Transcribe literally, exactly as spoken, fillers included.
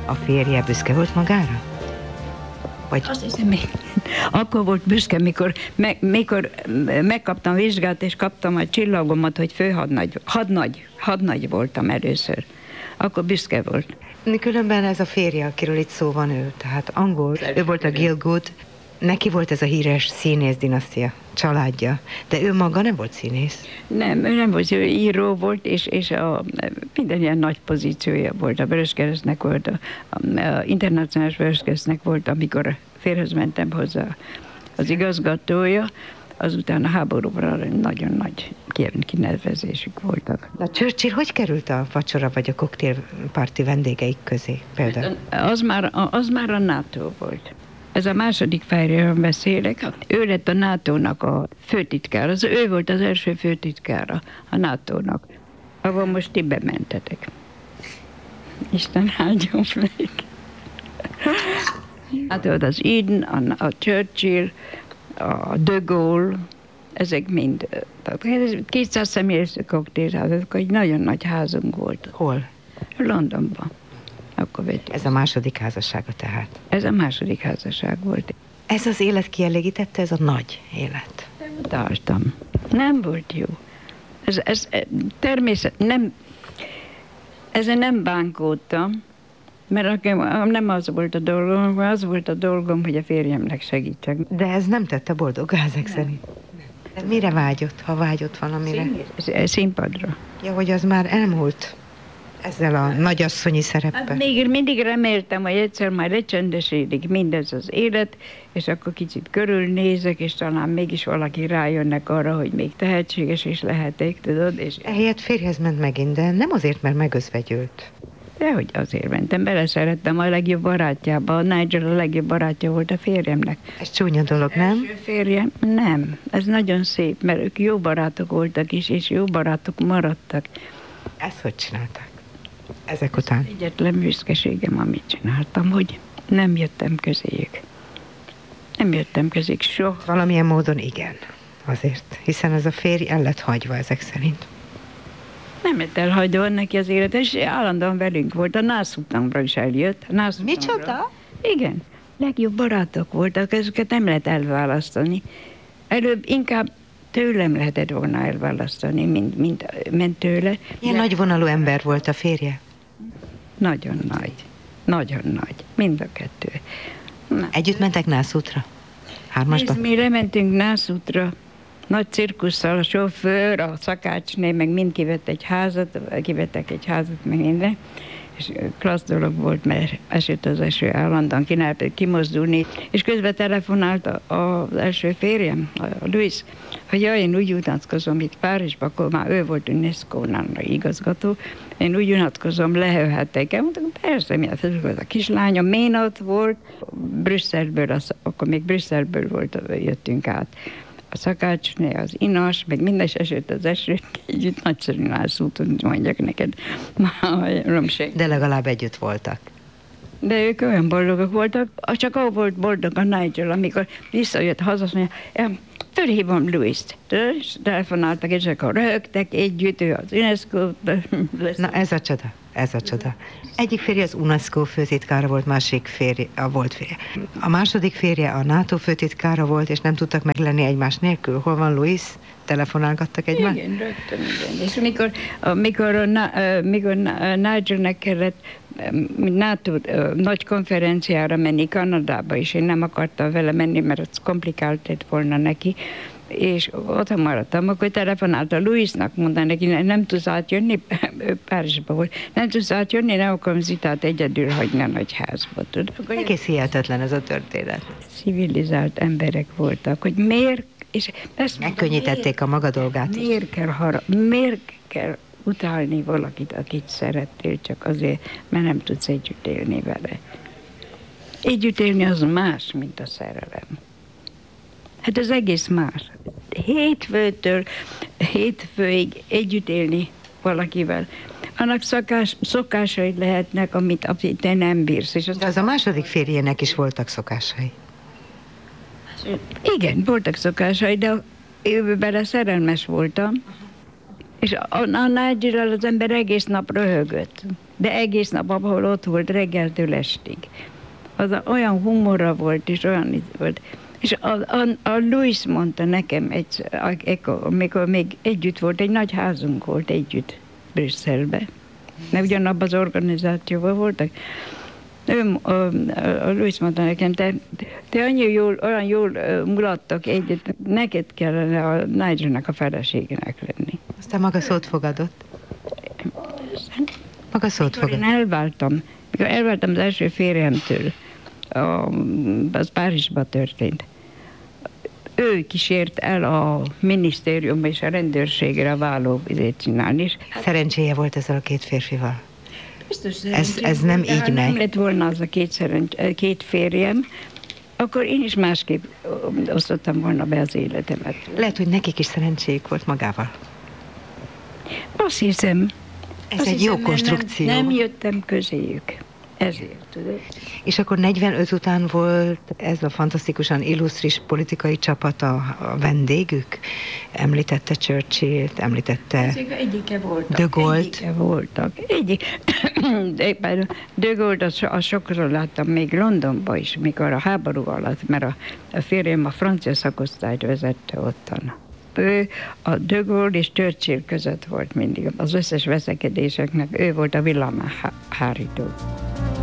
A férje büszke volt magára? Vagy... Azt hiszem, még akkor volt büszke, mikor, me, mikor megkaptam vizsgát, és kaptam a csillagomat, hogy főhadnagy, hadnagy, hadnagy voltam először. Akkor büszke volt. Különben ez a férje, akiről itt szó van, ő, tehát angol, ő volt a Gielgud, neki volt ez a híres színész dinasztia, családja, de ő maga nem volt színész. Nem, ő nem volt, ő író volt, és, és a, minden ilyen nagy pozíciója volt. A Vöröskeresztnek volt, a, a, a internacionális Vöröskeresztnek volt, amikor férhez mentem hozzá az igazgatója, azután a háborúban nagyon nagy kinevezésük voltak. De Churchill hogy került a vacsora vagy a koktélparti vendégeik közé például? Az már, az már a NATO volt. Ez a második fehérjéről beszélek. Ő lett a nátónak a főtitkára. Az ő volt az első főtitkára a nátónak. Ahol most ti bementetek. Isten áldjon meg. Hát ott az Eden, a, a Churchill, a De Gaulle, ezek mind. kétszáz személyes koktél, ezek egy nagyon nagy házunk volt. Hol? Londonban. Akkor vettük. Ez a második házassága tehát? Ez a második házasság volt. Ez az élet kielégítette, ez a nagy élet? Nem utaltam. Nem volt jó. Ez, ez természet, nem, ezen nem bánkódtam, mert nem az volt a dolgom, az volt a dolgom, hogy a férjemnek segítsek. De ez nem tette boldoggá ezek szerint? De mire vágyott, ha vágyott valamire? Szín, színpadra. Ja, hogy az már elmúlt ezzel a nagyasszonyi szereppel. Hát még mindig reméltem, hogy egyszer már lecsendesedik mindez az élet, és akkor kicsit körülnézek, és talán mégis valaki rájönnek arra, hogy még tehetséges is lehetek, tudod? És... Ehelyett férjhez ment megint, de nem azért, mert megözvegyült. Dehogy azért mentem, beleszerettem a legjobb barátjába. A Nigel a legjobb barátja volt a férjemnek. Ez csúnya dolog, nem? Első férjem? Nem. Ez nagyon szép, mert ők jó barátok voltak is, és jó barátok maradtak. Ezt hogy csinálták? Ezek után? Egyetlen büszkeségem, amit csináltam, hogy nem jöttem közéjük. Nem jöttem közéjük soha. Valamilyen módon igen, azért. Hiszen ez a férj el lett hagyva ezek szerint. Nem lett elhagyva neki az élet, és állandóan velünk volt. A nászutamra is eljött. Micsoda? Igen. Legjobb barátok voltak, ezeket nem lehet elválasztani. Előbb inkább tőlem lehetett volna elválasztani, mint, mint, mint tőle. Ilyen De... nagyvonalú ember volt a férje? Nagyon nagy. Nagyon nagy. Mind a kettő. Na. Együtt mentek Nászútra? Hármasba? Nézd, mi lementünk Nászútra. Nagy cirkusszal, a sofőr, a szakácsné, meg mind kivett egy házat, kivettek egy házat, meg minden. És klassz dolog volt, mert esett az eső állandóan, ki lehetett kimozdulni. És közben telefonált az első férjem, a Louis, hogy jaj, én úgy unatkozom itt Párizsba, akkor már ő volt UNESCO-nál igazgató, én úgy unatkozom, lehettek el. Mondtam, persze, mi az a kislányom, Ménat volt, Brüsszelből, az, akkor még Brüsszelből volt, jöttünk át. A szakácsné, az inas, meg minden is esett az eső, együtt nagyszerűen állszúton, mondjak neked. De legalább együtt voltak. De ők olyan boldogok voltak, csak ahol volt boldog a Nigel, amikor visszajött haza, azt mondja, fölhívom Louis-t. És telefonáltak, és akkor röhögtek együtt, ő az UNESCO. Na ez a csoda, ez a csoda. Egyik férje az UNESCO főtitkára volt, másik férje, a volt férje. A második férje a NATO főtitkára volt, és nem tudtak meglenni egymás nélkül. Hol van Louis? Telefonálgattak egymást? Igen, rögtön, igen. És mikor, mikor, mikor Nigelnek kellett NATO nagy konferenciára menni Kanadába, és én nem akartam vele menni, mert az komplikált lett volna neki, és ott maradtam, akkor telefonált a Louisnak, mondta neki, nem tudsz átjönni, ő Párizsba volt, nem tudsz átjönni, nem akarom Zitát egyedül hagyni a nagy házba, tudod? Egész hihetetlen ez a történet. Civilizált emberek voltak, hogy miért, és ezt megkönnyítették miért, a maga dolgát is. Miért kell, hara, miért kell utálni valakit, akit szerettél, csak azért, mert nem tudsz együtt élni vele. Együtt élni az más, mint a szerelem. Hát az egész más. Hétfőtől hétfőig együtt élni valakivel. Annak szokás, szokásai lehetnek, amit, amit te nem bírsz. És az, de az a második férjének is voltak szokásai. Igen, voltak szokásai, de ő bele szerelmes voltam. És a, a Nigel az ember egész nap röhögött. de egész nap, ahol ott volt reggeltől estig. Az a, olyan humora volt, és olyan itt volt. És a, a, a Louis mondta nekem, egy, amikor még együtt volt, egy nagy házunk volt együtt Brüsszelben. Mert ugyanabban az organizációban voltak. Ő, a, a Louis mondta nekem, te, te annyi jól, olyan jól mulattak együtt, neked kellene a Nigelnek a feleségének lenni. Aztán maga szót fogadott? Maga szót Mikor fogadott? én elváltam, mikor elváltam az első férjemtől, a, az Párizsba történt. Ő kísért el a minisztérium és a rendőrségre váló vizét csinálni. És Szerencséje volt ezzel a két férfival? biztos Ez, ez nem de ha így nem megy. lett volna az a két, szerencs- két férjem, akkor én is másképp osztottam volna be az életemet. Lehet, hogy nekik is szerencséjük volt magával. Azt hiszem. Ez azt egy jó hiszem, mert konstrukció. Nem, nem jöttem közéjük. Ezért, tudod. És akkor negyvenöt után volt ez a fantasztikusan illusztris politikai csapat a, a vendégük? Említette Churchillt, említette Ezek egyike voltak. De Gaulle-t. Egyike voltak. Egyik. De, pardon, De Gaulle-t azt az sokszor láttam még Londonban is, mikor a háború alatt, mert a, a férjem a francia szakosztályt vezette ottan. Ő a De Gaulle és Churchill között volt mindig. Az összes veszekedéseknek ő volt a villámhárító.